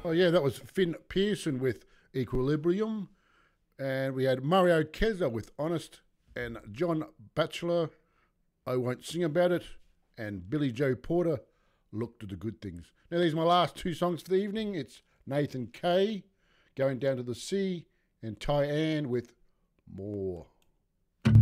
Oh, yeah, that was Finn Pearson with Equilibrium. And we had Mario Keza with Honest. And John Batchelor, I Won't Sing About It. And Billy Joe Porter, Look to the Good Things. Now, these are my last two songs for the evening. It's Nathan Kay, Going Down to the Sea, and Tyann with More.